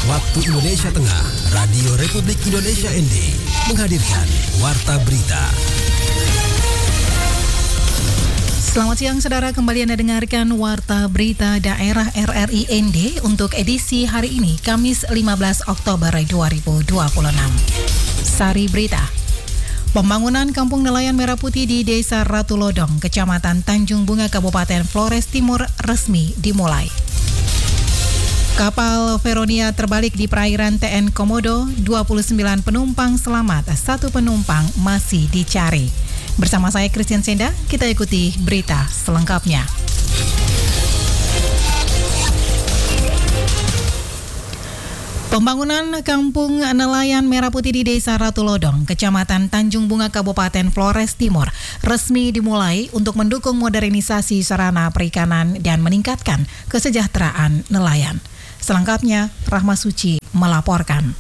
waktu Indonesia Tengah, Radio Republik Indonesia ND menghadirkan Warta Berita. Selamat siang saudara, kembali Anda dengarkan Warta Berita Daerah RRI ND untuk edisi hari ini, Kamis 15 Oktober 2026. Sari Berita. Pembangunan Kampung Nelayan Merah Putih di Desa Ratu Lodong, Kecamatan Tanjung Bunga, Kabupaten Flores Timur resmi dimulai. Kapal Veronia terbalik di perairan TN Komodo, 29 penumpang selamat, 1 penumpang masih dicari. Bersama saya Christian Senda, kita ikuti berita selengkapnya. Pembangunan Kampung Nelayan Merah Putih di Desa Ratu Lodong, Kecamatan Tanjung Bunga, Kabupaten Flores Timur, resmi dimulai untuk mendukung modernisasi sarana perikanan dan meningkatkan kesejahteraan nelayan. Selengkapnya, Rahma Suci melaporkan.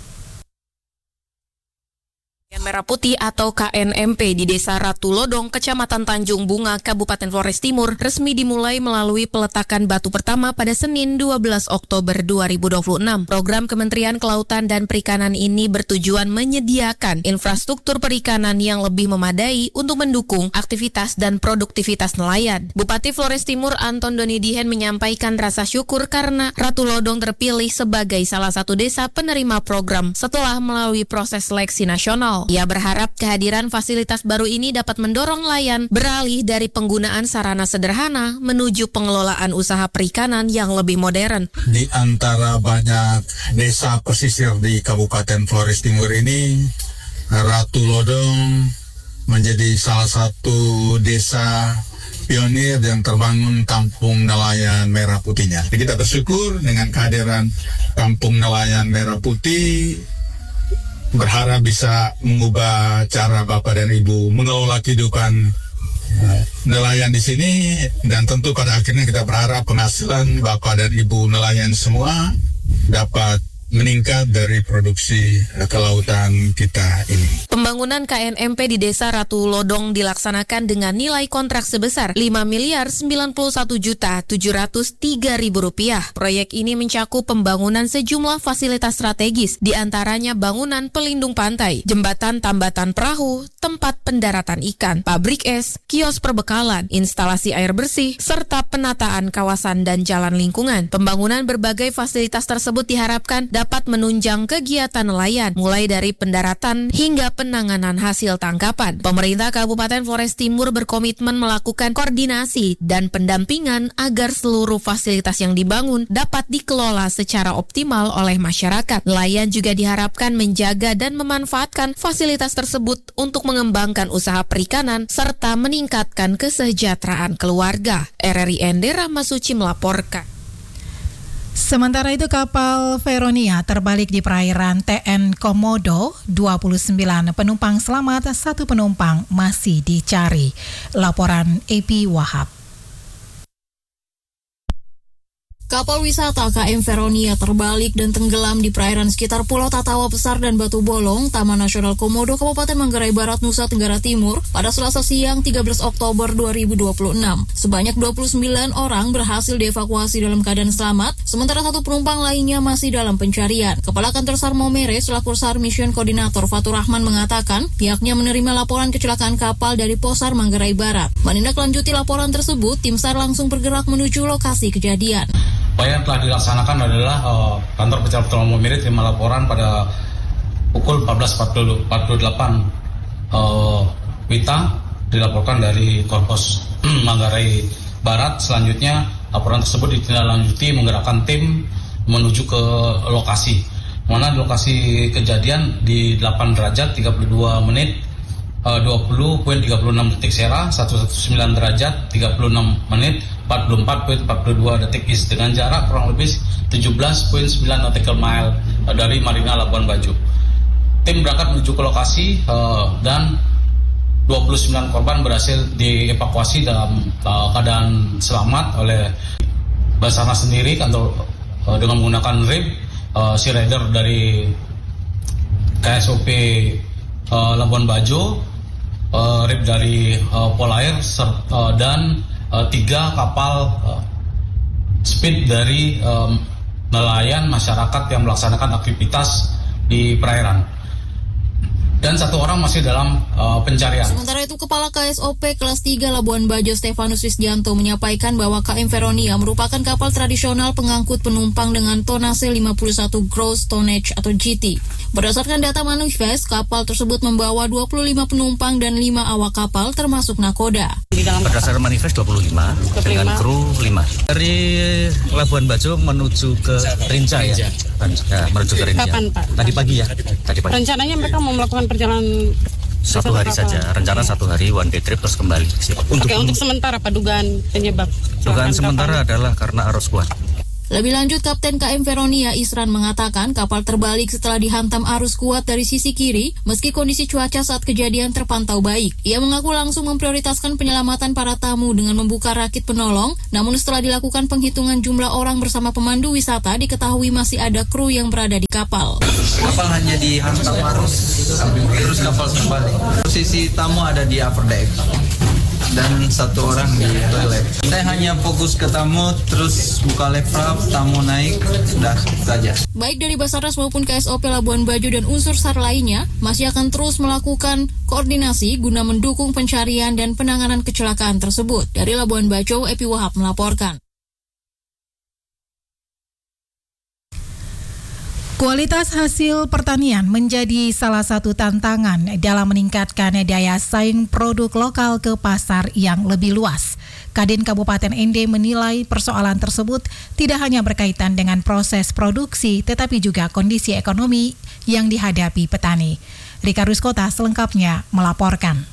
Merah Putih atau KNMP di Desa Ratu Lodong, Kecamatan Tanjung Bunga, Kabupaten Flores Timur, resmi dimulai melalui peletakan batu pertama pada Senin 12 Oktober 2026. Program Kementerian Kelautan dan Perikanan ini bertujuan menyediakan infrastruktur perikanan yang lebih memadai untuk mendukung aktivitas dan produktivitas nelayan. Bupati Flores Timur Anton Donidihen menyampaikan rasa syukur karena Ratu Lodong terpilih sebagai salah satu desa penerima program setelah melalui proses seleksi nasional. Ia berharap kehadiran fasilitas baru ini dapat mendorong nelayan beralih dari penggunaan sarana sederhana menuju pengelolaan usaha perikanan yang lebih modern. Di antara banyak desa pesisir di Kabupaten Flores Timur ini, Ratu Lodong menjadi salah satu desa pionir yang terbangun Kampung Nelayan Merah Putihnya. Jadi kita bersyukur dengan kehadiran Kampung Nelayan Merah Putih, berharap bisa mengubah cara Bapak dan Ibu mengelola kehidupan nelayan di sini, dan tentu pada akhirnya kita berharap penghasilan Bapak dan Ibu nelayan semua dapat meningkat dari produksi kelautan kita ini. Pembangunan KNMP di Desa Ratu Lodong dilaksanakan dengan nilai kontrak sebesar Rp5.091.703.000. Proyek ini mencakup pembangunan sejumlah fasilitas strategis, di antaranya bangunan pelindung pantai, jembatan tambatan perahu, tempat pendaratan ikan, pabrik es, kios perbekalan, instalasi air bersih, serta penataan kawasan dan jalan lingkungan. Pembangunan berbagai fasilitas tersebut diharapkan dapat menunjang kegiatan nelayan, mulai dari pendaratan hingga penanganan hasil tangkapan. Pemerintah Kabupaten Flores Timur berkomitmen melakukan koordinasi dan pendampingan agar seluruh fasilitas yang dibangun dapat dikelola secara optimal oleh masyarakat. Nelayan juga diharapkan menjaga dan memanfaatkan fasilitas tersebut untuk mengembangkan usaha perikanan serta meningkatkan kesejahteraan keluarga. RRI ND Rahma Suci melaporkan. Sementara itu, kapal Veronia terbalik di perairan TN Komodo, 29 penumpang selamat, 1 penumpang masih dicari. Laporan AP Wahab. Kapal wisata KM Veronia terbalik dan tenggelam di perairan sekitar Pulau Tatawa Besar dan Batu Bolong, Taman Nasional Komodo, Kabupaten Manggarai Barat, Nusa Tenggara Timur pada Selasa siang 13 Oktober 2026. Sebanyak 29 orang berhasil dievakuasi dalam keadaan selamat, sementara 1 penumpang lainnya masih dalam pencarian. Kepala Kantor SAR Maumere selaku SAR Mission Koordinator Fatur Rahman mengatakan pihaknya menerima laporan kecelakaan kapal dari Posar Manggarai Barat. Menindaklanjuti laporan tersebut, tim SAR langsung bergerak menuju lokasi kejadian. Upaya yang telah dilaksanakan adalah kantor Pertolongan Maumere terima laporan pada pukul 14.48 WITA dilaporkan dari Korpos Manggarai Barat. Selanjutnya laporan tersebut ditindaklanjuti menggerakkan tim menuju ke lokasi. Mana di lokasi kejadian di 8 derajat 32 menit 20.36 detik Sera, 119 derajat 36 menit 44.42 detik East dengan jarak kurang lebih 17.9 nautical mile dari Marina Labuan Bajo. Tim berangkat menuju ke lokasi dan 29 korban berhasil dievakuasi dalam keadaan selamat oleh Basarnas sendiri kantor dengan menggunakan RIB, Sea Rider dari KSOP Labuan Bajo, RIB dari Polair dan 3 kapal speed dari nelayan masyarakat yang melaksanakan aktivitas di perairan. Dan 1 orang masih dalam pencarian. Sementara itu, Kepala KSOP Kelas 3 Labuan Bajo Stefanus Wisdianto menyampaikan bahwa KM Veronia merupakan kapal tradisional pengangkut penumpang dengan tonase 51 gross tonnage atau GT. Berdasarkan data manifest, kapal tersebut membawa 25 penumpang dan 5 awak kapal termasuk nakoda. Berdasarkan manifest 25 dengan kru 5. Dari Labuan Bajo menuju ke Rinca ya. Menuju ke Rinca. Kapan, Pak? Tadi pagi ya. Rencananya mereka mau melakukan perjalanan 1 hari saja. Rencana 1 hari one day trip terus kembali. Untuk sementara Pak, dugaan penyebab? Dugaan sementara adalah karena arus kuat. Lebih lanjut, Kapten KM Veronia Isran mengatakan kapal terbalik setelah dihantam arus kuat dari sisi kiri meski kondisi cuaca saat kejadian terpantau baik. Ia mengaku langsung memprioritaskan penyelamatan para tamu dengan membuka rakit penolong, namun setelah dilakukan penghitungan jumlah orang bersama pemandu wisata diketahui masih ada kru yang berada di kapal. Kapal hanya dihantam arus, terus kapal terbalik. Posisi tamu ada di upper deck dan 1 orang di toilet. Saya hanya fokus ke tamu, terus buka laptop, tamu naik, sudah saja. Baik dari Basarnas maupun KSOP Labuan Bajo dan unsur SAR lainnya masih akan terus melakukan koordinasi guna mendukung pencarian dan penanganan kecelakaan tersebut. Dari Labuan Bajo, Epi Wahab melaporkan. Kualitas hasil pertanian menjadi salah satu tantangan dalam meningkatkan daya saing produk lokal ke pasar yang lebih luas. Kadin Kabupaten Ende menilai persoalan tersebut tidak hanya berkaitan dengan proses produksi, tetapi juga kondisi ekonomi yang dihadapi petani. Rika Ruskota selengkapnya melaporkan.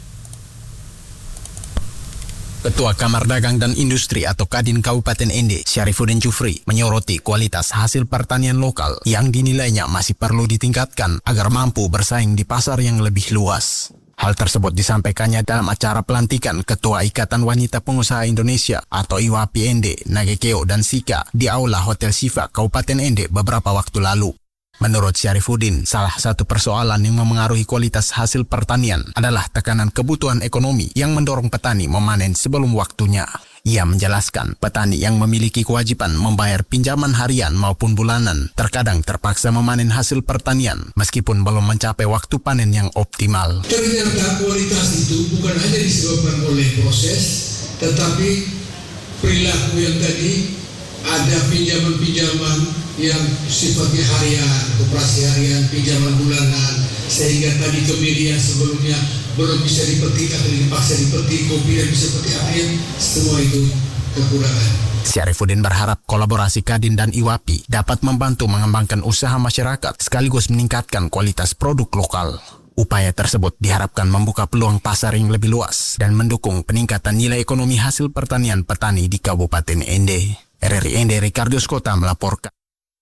Ketua Kamar Dagang dan Industri atau Kadin Kabupaten Ende, Syarifuddin Jufri, menyoroti kualitas hasil pertanian lokal yang dinilainya masih perlu ditingkatkan agar mampu bersaing di pasar yang lebih luas. Hal tersebut disampaikannya dalam acara pelantikan Ketua Ikatan Wanita Pengusaha Indonesia atau IWAPI Ende, Nagekeo dan Sika di Aula Hotel Siva, Kabupaten Ende beberapa waktu lalu. Menurut Syarifuddin, salah satu persoalan yang memengaruhi kualitas hasil pertanian adalah tekanan kebutuhan ekonomi yang mendorong petani memanen sebelum waktunya. Ia menjelaskan, petani yang memiliki kewajiban membayar pinjaman harian maupun bulanan terkadang terpaksa memanen hasil pertanian meskipun belum mencapai waktu panen yang optimal. Ternyata kualitas itu bukan hanya disebabkan oleh proses, tetapi perilaku yang tadi ada pinjaman-pinjaman yang sifatnya harian, koperasi harian, pinjaman bulanan, sehingga tadi kemirian sebelumnya belum bisa dipetik atau dipaksa dipetik, kopi yang bisa petik akhir, semua itu kekurangan. Syarifuddin berharap kolaborasi Kadin dan IWAPI dapat membantu mengembangkan usaha masyarakat sekaligus meningkatkan kualitas produk lokal. Upaya tersebut diharapkan membuka peluang pasar yang lebih luas dan mendukung peningkatan nilai ekonomi hasil pertanian petani di Kabupaten Ende. RRI Ende, Ricardo Skota melaporkan.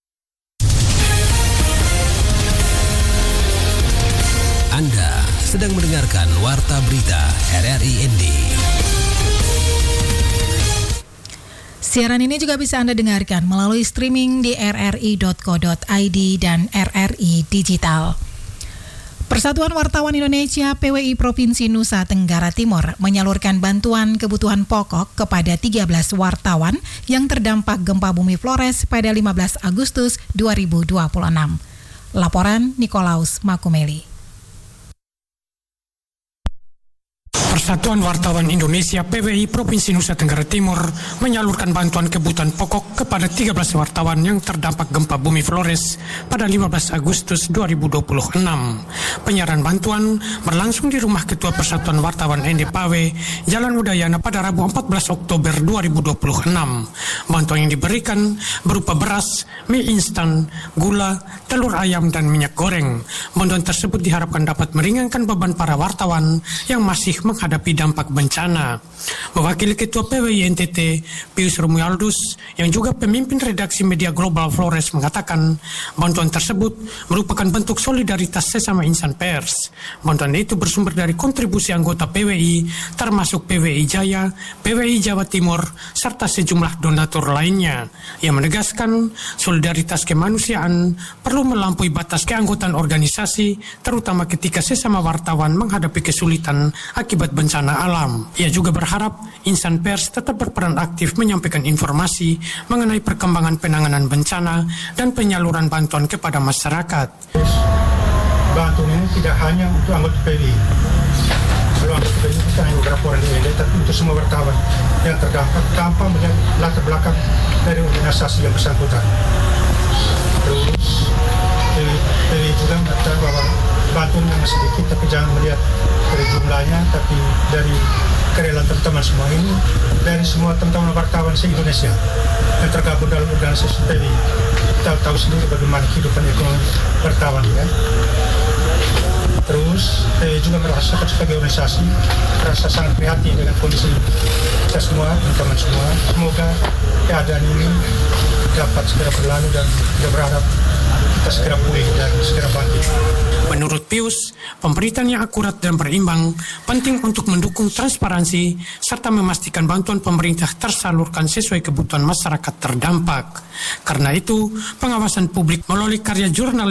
Anda sedang mendengarkan Warta Berita RRI Ende. Siaran ini juga bisa Anda dengarkan melalui streaming di rri.co.id dan RRI Digital. Persatuan Wartawan Indonesia PWI Provinsi Nusa Tenggara Timur menyalurkan bantuan kebutuhan pokok kepada 13 wartawan yang terdampak gempa bumi Flores pada 15 Agustus 2026. Laporan Nikolaus Makumeli. Persatuan Wartawan Indonesia PWI Provinsi Nusa Tenggara Timur menyalurkan bantuan kebutuhan pokok kepada 13 wartawan yang terdampak gempa bumi Flores pada 15 Agustus 2026. Penyaluran bantuan berlangsung di rumah Ketua Persatuan Wartawan Ende Pawe, Jalan Udayana pada Rabu 14 Oktober 2026. Bantuan yang diberikan berupa beras, mie instan, gula, telur ayam, dan minyak goreng. Bantuan tersebut diharapkan dapat meringankan beban para wartawan yang masih menghadapi dampak bencana. Mewakili Ketua PWI NTT, Pius Romualdus, yang juga pemimpin redaksi media Global Flores mengatakan, bantuan tersebut merupakan bentuk solidaritas sesama insan pers. Bantuan itu bersumber dari kontribusi anggota PWI, termasuk PWI Jaya, PWI Jawa Timur, serta sejumlah donatur lainnya. Ia menegaskan, solidaritas kemanusiaan perlu melampaui batas keanggotaan organisasi, terutama ketika sesama wartawan menghadapi kesulitan akibat akibat bencana alam. Ia juga berharap insan pers tetap berperan aktif menyampaikan informasi mengenai perkembangan penanganan bencana dan penyaluran bantuan kepada masyarakat. Bantuan ini tidak hanya untuk anggota PBI. Kalau anggota PBI bukan hanya beberapa orang di IND, tapi untuk semua wartawan yang terdampak tanpa melihat latar belakang dari organisasi yang bersangkutan. Terus PBI juga mengatakan bahwa bantuan yang sedikit, tapi jangan melihat dari jumlahnya, tapi dari kerelaan teman-teman semua ini, dari semua teman-teman wartawan se-Indonesia yang tergabung dalam organisasi PBI. Kita tahu sendiri bagaimana kehidupan ekonomi wartawan, ya. Terus juga merasakan sebagai organisasi merasa sangat prihatin dengan kondisi kita semua, teman-teman semua. Semoga keadaan ini dapat segera berlalu dan kita berharap kita segera pulih dan segera bangkit. Menurut Pius, pemberitaan yang akurat dan berimbang penting untuk mendukung transparansi serta memastikan bantuan pemerintah tersalurkan sesuai kebutuhan masyarakat terdampak. Karena itu, pengawasan publik melalui karya jurnal